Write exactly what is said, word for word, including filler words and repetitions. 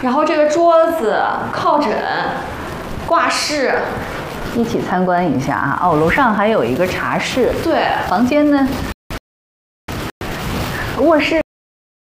然后这个桌子、靠枕、挂饰， 一起参观一下啊！哦，楼上还有一个茶室。 对， 房间呢？卧室